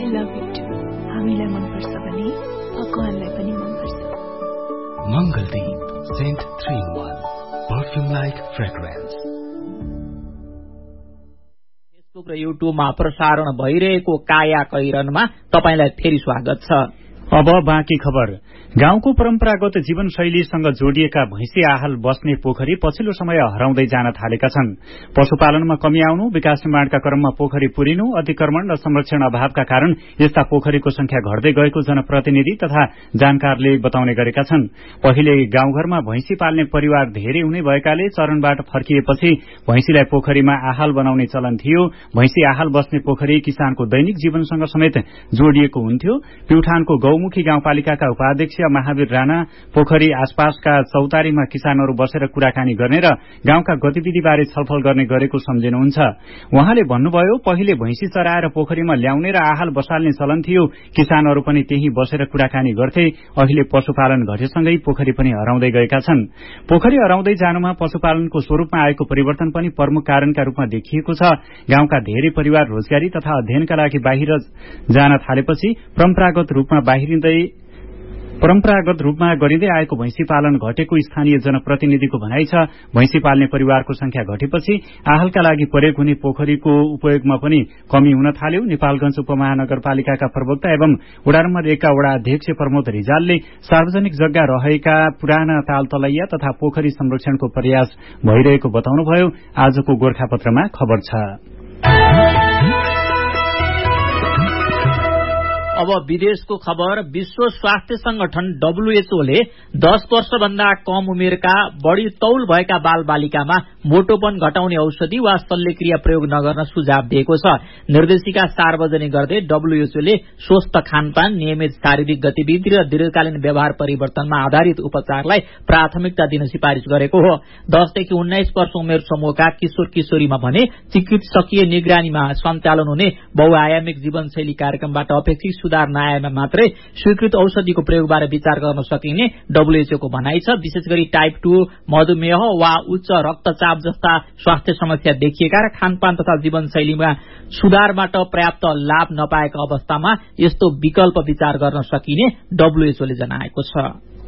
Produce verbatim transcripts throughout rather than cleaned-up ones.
Love it. हामीलाई मनपर्छ भने भगवानलाई पनि मनपर्छ. Mangaldeep saint three in one perfume like fragrance. Facebook र युट्युबमा प्रसारण भइरहेको काया कैरनमा तपाईलाई फेरि स्वागत छ. अब बाँकी खबर. गाउँको परम्परागत जीवनशैलीसँग जोडिएका भैँसी आहाल बस्ने पोखरी पछिल्लो समय हराउँदै जान थालेका छन्. पशुपालनमा कमी आउनु, विकास निर्माणका क्रममा पोखरी पुरिनु, अतिक्रमण र संरक्षण अभावका कारण यस्ता पोखरीको संख्या घट्दै गएको जनप्रतिनिधि तथा जानकारले बताउने गरेका छन्. पहिले गाउँघरमा भैँसी पाल्ने परिवार धेरै हुने भएकाले चरणबाट फर्किएपछि भैँसीलाई पोखरीमा आहाल बनाउने चलन थियो. भैँसी आहाल बस्ने पोखरी किसानको दैनिक जीवनसँग समेत जोडिएको हुन्थ्यो. प्युठानको गौमुखी गाउँपालिकाका उपाध्यक्ष महावीर राणा पोखरी आसपासका चौतारीमा किसानहरू बसेर कुराकानी गर्ने र गाउँका गतिविधिबारे छलफल गर्ने गरेको सम्झिनुहुन्छ. उहाँले भन्नुभयो, पहिले भैँसी चराएर पोखरीमा ल्याउने र आहाल बसाल्ने चलन थियो. किसानहरू पनि त्यही बसेर कुराकानी गर्थे. अहिले पशुपालन घटेसँगै पोखरी पनि हराउँदै गएका छन्. पोखरी हराउँदै जानुमा पशुपालनको स्वरूपमा आएको परिवर्तन पनि प्रमुख कारणका रूपमा देखिएको छ. गाउँका धेरै परिवार रोजगारी तथा अध्ययनका लागि बाहिर जान थालेपछि परम्परागत रूपमा बाहिरिँदै परम्परागत रूपमा गरिँदै आएको भैँसी पालन घटेको स्थानीय जनप्रतिनिधिको भनाइ छ. भैँसी पाल्ने परिवारको संख्या घटेपछि आहालका लागि प्रयोग हुने पोखरीको उपयोगमा पनि कमी हुन थाल्यो. नेपालगञ्ज उपमहानगरपालिकाका प्रवक्ता एवं वडा नम्बर एकका वडा अध्यक्ष प्रमोद रिजालले सार्वजनिक जग्गा रहेका पुराना तालतलैया तथा पोखरी संरक्षणको प्रयास भइरहेको बताउनुभयो. आजको गोर्खापत्रमा खबर छ. अब विदेशको खबर. विश्व स्वास्थ्य संगठन डब्ल्यूएचओले दस वर्षभन्दा कम उमेरका बढ़ी तौल भएका बाल बालिकामा मोटोपन घटाउने औषधि वा शल्यक्रिया प्रयोग नगर्न सुझाव दिएको छ. निर्देशिका सार्वजनिक गर्दै डब्ल्यूएचओले स्वस्थ खानपान, नियमित शारीरिक गतिविधि र दीर्घकालीन व्यवहार परिवर्तनमा आधारित उपचारलाई प्राथमिकता दिन सिफारिश गरेको हो. दसदेखि उन्नाइस वर्ष उमेर समूहका किशोर किशोरीमा भने चिकित्सकीय निगरानीमा सञ्चालन हुने बहुआयामिक जीवनशैली कार्यक्रमबाट अपेक्षित सुधार नआएमा मात्रै स्वीकृत औषधिको प्रयोगबारे विचार गर्न सकिने डब्ल्यूएचओको भनाइ छ. विशेष गरी टाइप टू मधुमेह वा उच्च रक्तचाप जस्ता स्वास्थ्य समस्या देखिएका र खानपान तथा जीवनशैलीमा सुधारबाट पर्याप्त लाभ नपाएका अवस्थामा यस्तो विकल्प विचार गर्न सकिने डब्ल्यूएचओले जनाएको छ.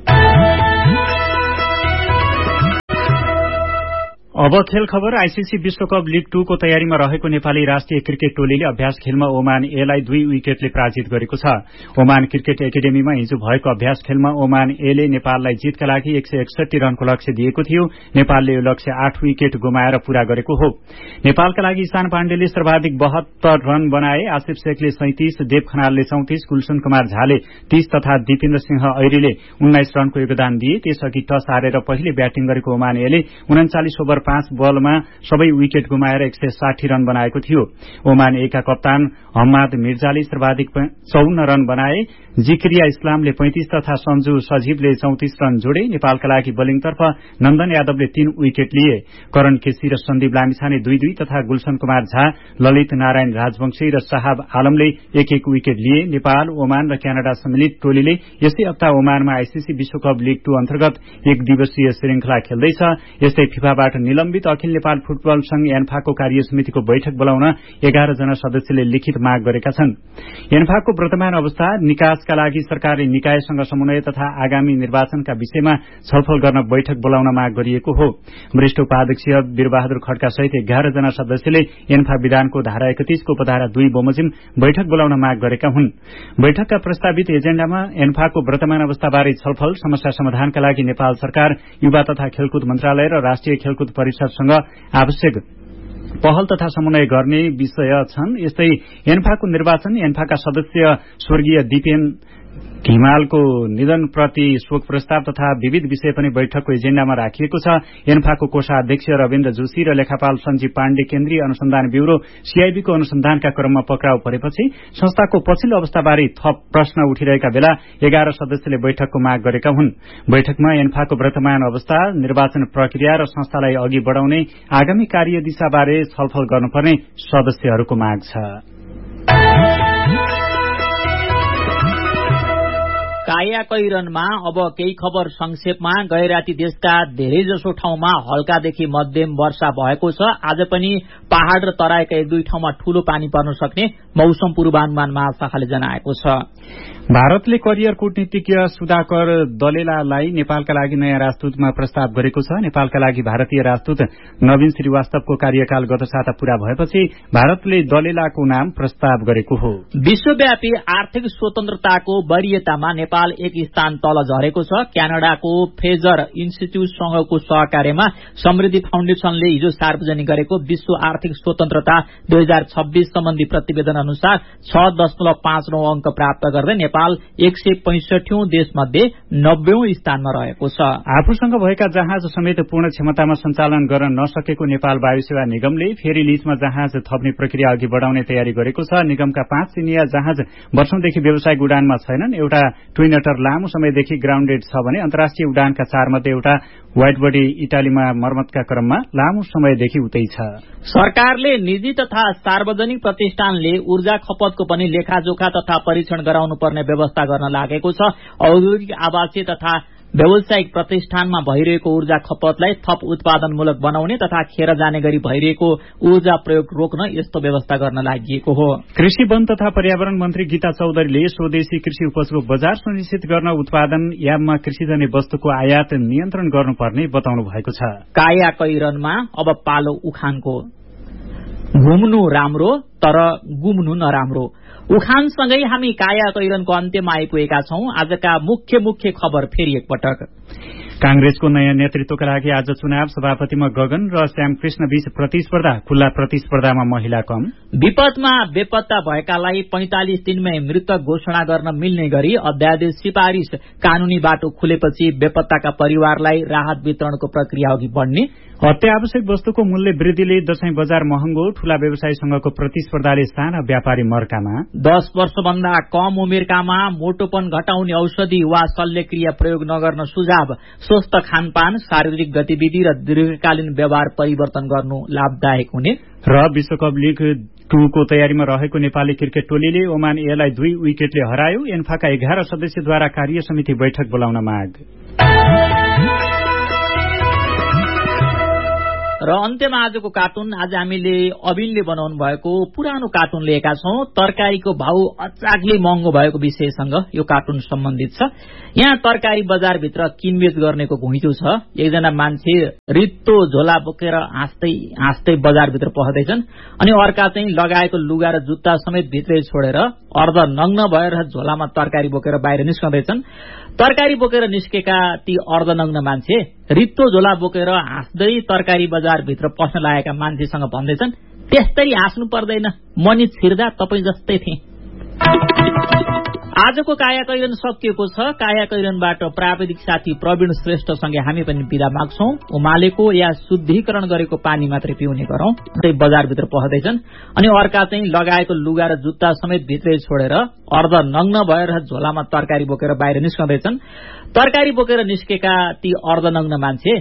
अब खेल खबर. आईसीसी विश्वकप लीग टू को तयारीमा रहेको नेपाली राष्ट्रिय क्रिकेट टोलीले अभ्यास खेलमा ओमान एलाई दुई विकेटले पराजित गरेको छ. ओमान क्रिकेट एकाडेमीमा हिजो भएको अभ्यास खेलमा ओमान एले नेपाललाई जीतका लागि एक सय एकसठी रनको लक्ष्य दिएको थियो. नेपालले यो लक्ष्य आठ विकेट गुमाएर पूरा गरेको हो. नेपालका लागि ईशान पाण्डेले सर्वाधिक बहत्तर रन बनाए. आसिफ शेखले सैंतीस, देव खनालले चौतिस, गुलशन कुमार झाले तीस तथा दिपेन्द्र सिंह ऐरीले उन्नाइस रनको योगदान दिए. त्यसअघि टस हारेर पहिले ब्याटिङ गरेको ओमान एले उन्चालिस ओभर पाँच बलमा सबै विकेट गुमाएर एक सय साठी रन बनाएको थियो. ओमान एका कप्तान हम्माद मिर्जाले सर्वाधिक चौन्न रन बनाए. जिक्रिया इस्लामले पैंतीस तथा सञ्जु सजीवले चौतिस रन जोडे. नेपालका लागि बोलिङतर्फ नन्दन यादवले तीन विकेट लिए. करण केसी र सन्दीप लामिछाने दुई दुई तथा गुलशन कुमार झा, ललित नारायण राजवंशी र साहब आलमले एक एक विकेट लिए. नेपाल, ओमान र क्यानाडा सम्मिलित टोलीले यसै हप्ता ओमानमा आईसीसी विश्वकप लीग टू अन्तर्गत एक दिवसीय श्रृंखला खेल्दैछ. यस्तै फिफाबाट निलम्बित अखिल नेपाल फुटबल संघ एन्फाको कार्य समितिको बैठक बोलाउन एघार जना सदस्यले लिखित माग गरेका छन्. एन्फाको वर्तमान अवस्था, निकासका लागि सरकारले निकायसँग समन्वय तथा आगामी निर्वाचनका विषयमा छलफल गर्न बैठक बोलाउन माग गरिएको हो. वरिष्ठ उपाध्यक्ष वीरबहादुर खड्का सहित एघार जना सदस्यले एन्फा विधानको धारा एकतीस को उपधारा दुई बमोजिम बैठक बोलाउन माग गरेका हुन्. बैठकका प्रस्तावित एजेण्डामा एन्फाको वर्तमान अवस्थाबारे छलफल, समस्या समाधानका लागि नेपाल सरकार, युवा तथा खेलकुद मन्त्रालय र राष्ट्रिय खेलकुद परिषदसँग आवश्यक पहल तथा समन्वय गर्ने विषय छन्. यस्तै एन्फाको निर्वाचन, एन्फाका सदस्य स्वर्गीय दिपेन हिमालको निधनप्रति शोक प्रस्ताव तथा विविध विषय पनि बैठकको एजेण्डामा राखिएको छ. एन्फाको कोषाध्यक्ष रविन्द्र जोशी र लेखापाल सञ्जीव पाण्डे केन्द्रीय अनुसन्धान ब्यूरो सीआईबीको अनुसन्धानका क्रममा पक्राउ परेपछि संस्थाको पछिल्लो अवस्थाबारे थप प्रश्न उठिरहेका बेला एघार सदस्यले बैठकको माग गरेका हुन्. बैठकमा एन्फाको वर्तमान अवस्था, निर्वाचन प्रक्रिया र संस्थालाई अघि बढ़ाउने आगामी कार्यदिशाबारे छलफल गर्नुपर्ने सदस्यहरूको माग छ. काया कैरनमा अब केही खबर संक्षेपमा। गए राति देशका धेरैजसो ठाउँमा हल्कादेखि मध्यम वर्षा भएको छ। आज पनि पहाड़ र तराईका एक दुई ठाउँमा ठूलो पानी पर्न सक्ने मौसम पूर्वानुमान महाशाखाले जनाएको छ। भारतले करियर कूटनीतिज्ञ सुधाकर दलेलालाई नेपालका लागि नयाँ राजदूतमा प्रस्ताव गरेको छ। नेपालका लागि भारतीय राजदूत नवीन श्रीवास्तवको कार्यकाल गत साता पूरा भएपछि भारतले दलेलाको नाम प्रस्ताव गरेको हो। विश्वव्यापी आर्थिक स्वतन्त्रताको वरीयतामा नेपाल एक स्थान तल झरेको छ। क्यानाडाको फेजर इन्स्टिच्यूटसँगको सहकार्यमा समृद्धि फाउन्डेशनले हिजो सार्वजनिक गरेको विश्व आर्थिक स्वतन्त्रता दुई हजार छब्बीस सम्बन्धी प्रतिवेदन अनुसार छ दशमलव पाँच नौ अंक प्राप्त गर्दै नेपाल एक सय पैंसठौं देशमध्ये नब्बेौं स्थानमा रहेको छ। आफूसँग भएका जहाज समेत पूर्ण क्षमतामा सञ्चालन गर्न नसकेको नेपाल वायुसेवा निगमले फेरि लीजमा जहाज थप्ने प्रक्रिया अघि बढ़ाउने तयारी गरेको छ। निगमका पाँच चिनिया जहाज वर्षौंदेखि व्यावसायिक उडानमा छैनन्। एउटा ट्विन अटर लामो समयदेखि ग्राउण्डेड छ भने अन्तर्राष्ट्रिय उडानका चार मध्ये एउटा व्हाइट बडी इटालीमा मर्मतका क्रममा लामो समयदेखि उतै छ। सरकारले निजी तथा सार्वजनिक प्रतिष्ठानले ऊर्जा खपतको पनि लेखाजोखा तथा परीक्षण गराउनु पर्ने व्यवस्था गर्न लागेको छ। औद्योगिक आवासीय तथा व्यावसायिक प्रतिष्ठानमा भइरहेको ऊर्जा खपतलाई थप उत्पादनमूलक बनाउने तथा खेर जाने गरी भइरहेको ऊर्जा प्रयोग रोक्न यस्तो व्यवस्था गर्न लागि हो। कृषि वन तथा पर्यावरण मन्त्री गीता चौधरीले स्वदेशी कृषि उपजको बजार सुनिश्चित गर्न उत्पादन याममा कृषिजन्य वस्तुको आयात नियन्त्रण गर्नुपर्ने बताउनु भएको छ। काया कैरनमा अब पालो उखानको। घुम्नु राम्रो तर गुम्नु नराम्रो। उखानसँगै हामी काया कैरनको अन्त्यमा आइपुगेका छौं। आजका मुख्य मुख्य खबर फेरि एकपटक। कांग्रेसको नयाँ नेतृत्वका लागि आज चुनाव। सभापतिमा गगन र श्यामकृष्ण बीच प्रतिस्पर्धा। खुल्ला प्रतिस्पर्धामा महिला कम। विपदमा बेपत्ता भएकालाई पैंतालिस दिनमै मृत घोषणा गर्न मिल्ने गरी अध्यादेश सिफारिश कानूनी बाटो खुलेपछि बेपत्ताका परिवारलाई राहत वितरणको प्रक्रिया अघि बढ़ने। अत्यावश्यक वस्तुको मूल्य वृद्धिले दशैं बजार महँगो। ठूला व्यवसायीसँगको प्रतिस्पर्धाले साना व्यापारी मर्कामा। दश वर्षभन्दा कम उमेरकामा मोटोपन घटाउने औषधि वा शल्यक्रिया प्रयोग नगर्न सुझाव। स्वस्थ खानपान, शारीरिक गतिविधि र दीर्घकालीन व्यवहार परिवर्तन गर्नु लाभदायक हुने। र विश्वकप लीग टू को तयारीमा रहेको नेपाली क्रिकेट टोलीले ओमान एलाई दुई विकेटले हरायो। एन्फाका एघार सदस्यद्वारा कार्य समिति बैठक बोलाउन माग। र अन्त्यमा आजको कार्टुन। आज हामीले अबिनले बनाउनु भएको पुरानो कार्टुन लिएका छौं। तरकारीको भाउ अचाकले महँगो भएको विषयसँग यो कार्टुन सम्बन्धित छ। यहाँ तरकारी बजारभित्र किनबेच गर्नेको घुइँचो छ। एकजना मान्छे रित्तो झोला बोकेर हाँस्दै हाँस्दै बजारभित्र पस्दैछन् अनि अर्का चाहिँ लगाएको लुगा र जुत्ता समेत भित्रै छोडेर अर्ध नग्न भएर झोलामा तरकारी बोकेर बाहिर निस्कँदैछन्। तरकारी बोकेर निस्केका ती अर्धनग्न मान्छे रित्तो झोला बोकेर हाँस्दै तरकारी बजारभित्र पस्न लागेका मान्छेसँग भन्दैछन्, त्यस्तरी हाँस्नु पर्दैन, म नि छिर्दा तपाईँ जस्तै थिए। आजको काया कैरन सकिएको छ। काया कैरनबाट प्राविधिक साथी प्रवीण श्रेष्ठसँगै हामी पनि बिदा माग्छौं। उमालेको या शुद्धिकरण गरेको पानी मात्रै पिउने गरौं। त्यही बजारभित्र पस्दैछन् अनि अर्का चाहिँ लगाएको लुगा र जुत्ता समेत भित्रै छोडेर अर्ध नग्न भएर झोलामा तरकारी बोकेर बाहिर निस्कँदैछन्। तरकारी बोकेर निस्केका ती अर्धनग्न मान्छे